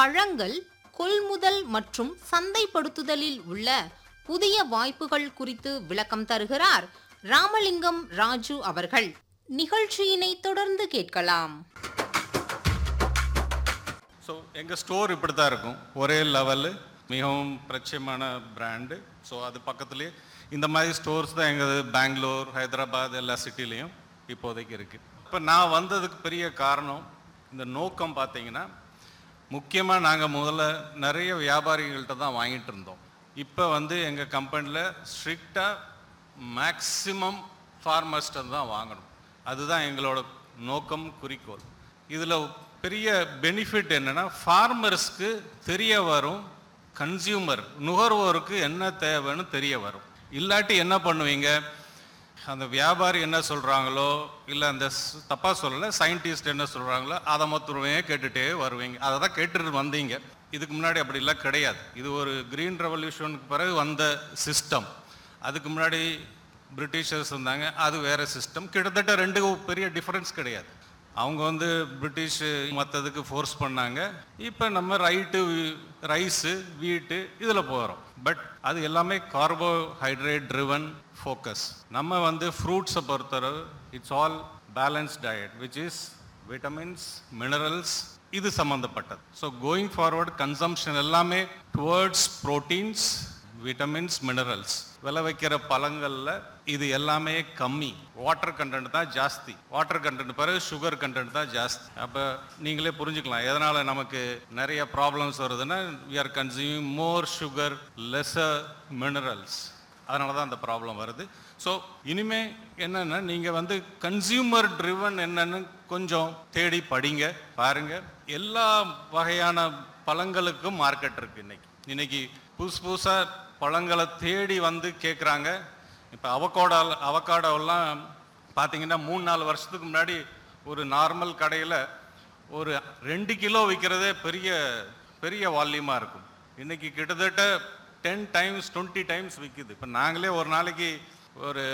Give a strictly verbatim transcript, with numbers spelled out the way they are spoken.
பழங்கள் கொள்முதல் மற்றும் சந்தைப்படுத்துதலில் உள்ள புதிய வாய்ப்புகள் குறித்து விளக்கம் தருகிறார் ராமலிங்கம் ராஜு அவர்கள். நிகழ்ச்சியினை தொடர்ந்து கேட்கலாம். ஸோ எங்கள் ஸ்டோர் இப்படி தான் இருக்கும். ஒரே லெவலு, மிகவும் பிரச்சயமான பிராண்டு. ஸோ அது பக்கத்துலேயே இந்த மாதிரி ஸ்டோர்ஸ் தான் எங்கள் பெங்களூர், ஹைதராபாத் எல்லா சிட்டிலையும் இப்போதைக்கு இருக்குது. இப்போ நான் வந்ததுக்கு பெரிய காரணம் இந்த நோக்கம் பார்த்தீங்கன்னா, முக்கியமாக நாங்கள் முதல்ல நிறைய வியாபாரிகள்கிட்ட தான் வாங்கிட்டு இருந்தோம். இப்போ வந்து எங்கள் கம்பெனியில் ஸ்ட்ரிக்டாக மேக்சிமம் ஃபார்மர்ஸ்ட்டை தான் வாங்கணும். அதுதான் எங்களோட நோக்கம், குறிக்கோள். இதில் பெரிய பெனிஃபிட் என்னென்னா, ஃபார்மர்ஸ்க்கு தெரிய வரும், கன்சியூமர் நுகர்வோருக்கு என்ன தேவைன்னு தெரிய வரும். இல்லாட்டி என்ன பண்ணுவீங்க, அந்த வியாபாரி என்ன சொல்கிறாங்களோ, இல்லை அந்த தப்பாக சொல்லலை, சயின்டிஸ்ட் என்ன சொல்கிறாங்களோ அதை மொத்தமே கேட்டுகிட்டே வருவீங்க. அதை தான் கேட்டுட்டு வந்தீங்க. இதுக்கு முன்னாடி அப்படிலாம் கிடையாது. இது ஒரு க்ரீன் ரெவல்யூஷனுக்கு பிறகு வந்த சிஸ்டம். அதுக்கு முன்னாடி பிரிட்டிஷர்ஸ் இருந்தாங்க, அது வேறு சிஸ்டம். கிட்டத்தட்ட ரெண்டு பெரிய டிஃப்ரென்ஸ் கிடையாது. அவங்க வந்து பிரிட்டிஷ் மற்றதுக்கு ஃபோர்ஸ் பண்ணாங்க. இப்போ நம்ம ரைட்டு, ரைஸு, வீட்டு இதில் போகிறோம். பட் அது எல்லாமே கார்போஹைட்ரேட் ட்ரிவன் ஃபோக்கஸ். நம்ம வந்து ஃப்ரூட்ஸை பொறுத்தவரை it's all balance diet which is vitamins, minerals, இது சம்மந்தப்பட்டது. ஸோ கோயிங் ஃபார்வர்ட் கன்சம்ஷன் எல்லாமே டுவர்ட்ஸ் ப்ரோட்டீன்ஸ், விட்டமின்ஸ், மினரல்ஸ். விளை வைக்கிற பழங்களில் இது எல்லாமே கம்மி. வாட்டர் கண்டென்ட் தான் ஜாஸ்தி. வாட்டர் கண்டென்ட் பிறகு சுகர் கண்டென்ட் தான் ஜாஸ்தி. அப்போ நீங்களே புரிஞ்சுக்கலாம் எதனால் நமக்கு நிறைய ப்ராப்ளம்ஸ் வருதுன்னா, we are consuming more sugar, lesser minerals. அதனால தான் அந்த ப்ராப்ளம் வருது. ஸோ இனிமே என்னென்னா, நீங்கள் வந்து கன்சியூமர் ட்ரிவன் என்னன்னு கொஞ்சம் தேடி படிங்க, பாருங்க. எல்லா வகையான பழங்களுக்கும் மார்க்கெட் இருக்குது. இன்னைக்கு இன்னைக்கு புதுசு புதுசாக பழங்களை தேடி வந்து கேட்குறாங்க. இப்போ அவகோடா அவகாடோலாம் பார்த்தீங்கன்னா, மூணு நாலு வருஷத்துக்கு முன்னாடி ஒரு நார்மல் கடையில் ஒரு ரெண்டு கிலோ விற்கிறதே பெரிய பெரிய வால்யூமாக இருக்கும். இன்றைக்கி கிட்டத்தட்ட டென் டைம்ஸ் டுவெண்ட்டி டைம்ஸ் விற்குது. இப்போ நாங்களே ஒரு நாளைக்கு ஒரு